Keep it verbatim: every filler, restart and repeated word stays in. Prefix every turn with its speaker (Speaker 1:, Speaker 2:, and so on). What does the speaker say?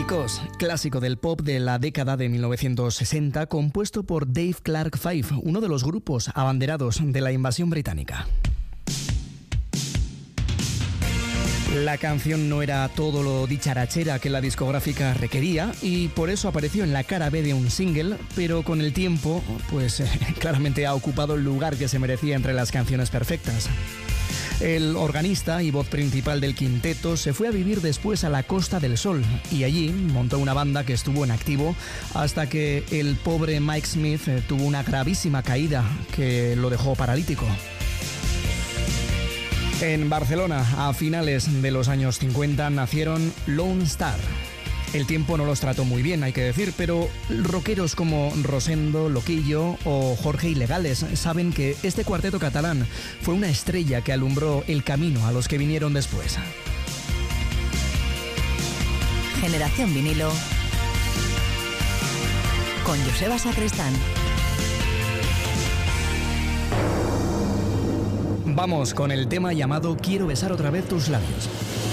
Speaker 1: Chicos, clásico del pop de la década de mil novecientos sesenta, compuesto por Dave Clark Five, uno de los grupos abanderados de la invasión británica. La canción no era todo lo dicharachera que la discográfica requería y por eso apareció en la cara B de un single, pero con el tiempo, pues claramente ha ocupado el lugar que se merecía entre las canciones perfectas. El organista y voz principal del quinteto se fue a vivir después a la Costa del Sol y allí montó una banda que estuvo en activo hasta que el pobre Mike Smith tuvo una gravísima caída que lo dejó paralítico. En Barcelona, a finales de los años cincuenta, nacieron Lone Star. El tiempo no los trató muy bien, hay que decir, pero rockeros como Rosendo, Loquillo o Jorge Ilegales saben que este cuarteto catalán fue una estrella que alumbró el camino a los que vinieron después.
Speaker 2: Generación Vinilo con Joseba Sacristán.
Speaker 1: Vamos con el tema llamado Quiero besar otra vez tus labios.